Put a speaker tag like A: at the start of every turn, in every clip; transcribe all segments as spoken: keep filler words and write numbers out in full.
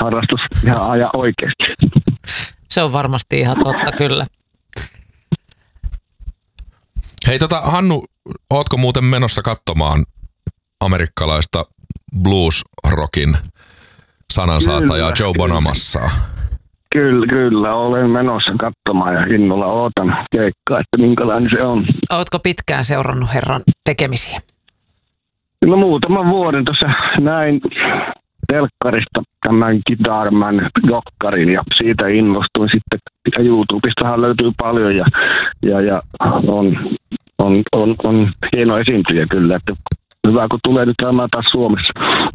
A: harrastus ihan ajan oikeasti.
B: Se on varmasti ihan totta, kyllä.
C: Hei tota, Hannu, ootko muuten menossa katsomaan amerikkalaista blues-rockin sanansaatajaa Joe Bonamassaa?
A: Kyllä, kyllä. Olen menossa katsomaan ja innolla ootan keikkaa, että minkälainen se on.
B: Ootko pitkään seurannut herran tekemisiä?
A: No muutaman vuoden tuossa näin telkkarista tämän Guitarman-dokkarin ja siitä innostuin sitten. Ja YouTubestahan löytyy paljon ja, ja, ja on, on, on, on hieno esiintyjä kyllä, että hyvä kun tulee nyt käymään taas Suomessa.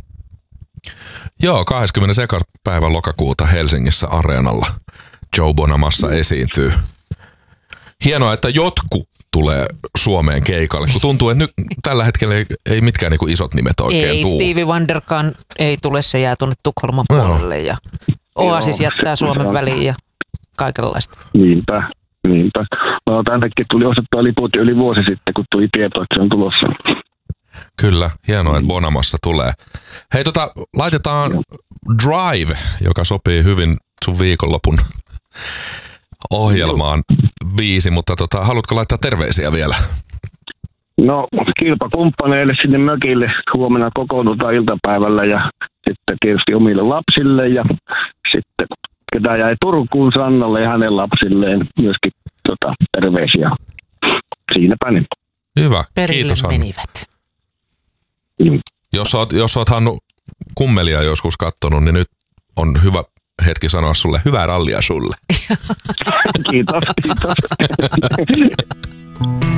C: Joo, kahdeskymmenes päivä lokakuuta Helsingissä Areenalla Joe Bonamassa esiintyy. Hienoa, että jotkut tulee Suomeen keikalle, kun tuntuu, että nyt tällä hetkellä ei, ei mitkään niin kuin isot nimet oikein
B: ei,
C: tuu. Ei,
B: Stevie Wonderkaan ei tule, se jää tuonne Tukholman puolelle ja Oasis jättää Suomen väliin ja kaikenlaista.
A: Niinpä, niinpä. No tännekin tuli ostettua liput yli vuosi sitten, kun tuli tieto, että se on tulossa.
C: Kyllä, hienoa, että Bonamassa tulee. Hei, tota, laitetaan Drive, joka sopii hyvin sun viikonlopun ohjelmaan biisi, mutta tota, haluatko laittaa terveisiä vielä?
A: No, kilpakumppaneille sinne mökille. Huomenna kokoonnutaan iltapäivällä ja sitten tietysti omille lapsille ja sitten ketä jäi Turkuun Sannalle ja hänen lapsilleen myöskin tota, terveisiä. Siinäpä nyt.
C: Hyvä,
B: perille
C: kiitos Hannu.
B: Menivät.
A: Mm.
C: Jos oot, jos oot Hannu kummelia joskus kattonut, niin nyt on hyvä hetki sanoa sulle hyvää rallia sulle.
A: Kiitos, kiitos.